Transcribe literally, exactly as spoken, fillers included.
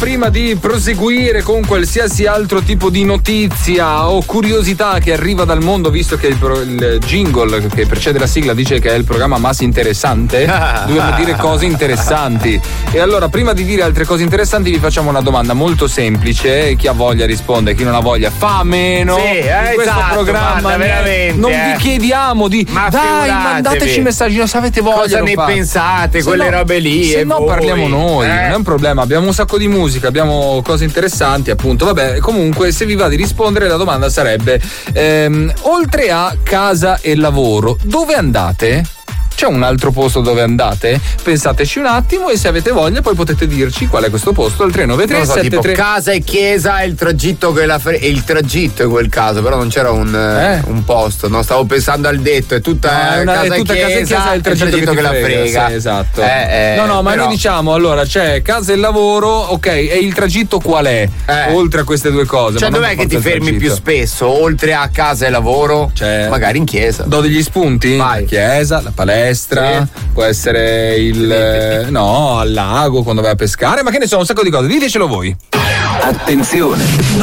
prima di proseguire con qualsiasi altro tipo di notizia o curiosità che arriva dal mondo, visto che il, pro, il jingle che precede la sigla dice che è il programma Mas Interessante, dobbiamo dire cose interessanti. E allora, prima di dire altre cose interessanti, vi facciamo una domanda molto semplice. Chi ha voglia risponde, chi non ha voglia fa a meno. Sì, eh, in questo esatto, programma guarda, veramente, non eh. vi chiediamo di Ma dai, figuratevi. mandateci messaggi se avete voglia. Cosa ne fate. pensate, Se quelle no- robe lì? Se e no voi? parliamo noi, Eh. non è un problema, abbiamo un sacco di musica, abbiamo cose interessanti, appunto. Vabbè, comunque, se vi va di rispondere, la domanda sarebbe: ehm, oltre a casa e lavoro, dove andate? C'è un altro posto dove andate? Pensateci un attimo e se avete voglia poi potete dirci qual è questo posto al tre nove tre Non so, sette tipo tre. casa e chiesa e il tragitto che la fre- e il tragitto in quel caso, però non c'era un, Eh? un posto, no? Stavo pensando al detto, è tutta, No, è una- casa, è tutta e casa e chiesa, chiesa e il tragitto, che, la frega. Sì, esatto. Eh, eh, no, no, ma però- noi diciamo allora c'è casa e lavoro, ok, e il tragitto qual è? Eh. Oltre a queste due cose. Cioè, ma non dov'è per che ti forza il fermi più tragitto. spesso? Oltre a casa e lavoro? Cioè, magari in chiesa. Do degli spunti? Vai. La chiesa, la palestra, Sì. può essere il eh, no, al lago quando vai a pescare, ma che ne so, un sacco di cose. Ditecelo voi. Attenzione!